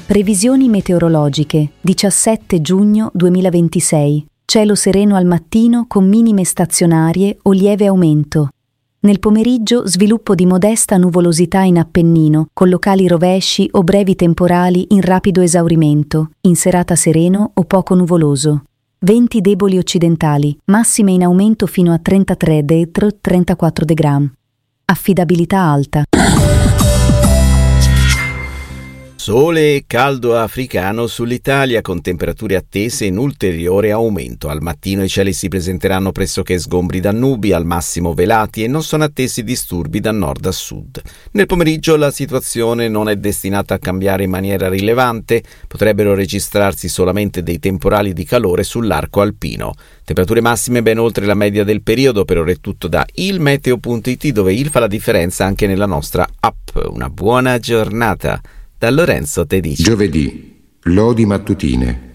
Previsioni meteorologiche, 17 giugno 2026. Cielo sereno al mattino con minime stazionarie o lieve aumento. Nel pomeriggio sviluppo di modesta nuvolosità in Appennino, con locali rovesci o brevi temporali in rapido esaurimento, in serata sereno o poco nuvoloso. Venti deboli occidentali, massime in aumento fino a 33-34 degradi. Affidabilità alta. Sole e caldo africano sull'Italia con temperature attese in ulteriore aumento. Al mattino i cieli si presenteranno pressoché sgombri da nubi, al massimo velati, e non sono attesi disturbi da nord a sud. Nel pomeriggio la situazione non è destinata a cambiare in maniera rilevante, potrebbero registrarsi solamente dei temporali di calore sull'arco alpino. Temperature massime ben oltre la media del periodo. Per ora è tutto da ilmeteo.it, dove il fa la differenza anche nella nostra app. Una buona giornata da Lorenzo Tedici. Giovedì, lodi mattutine.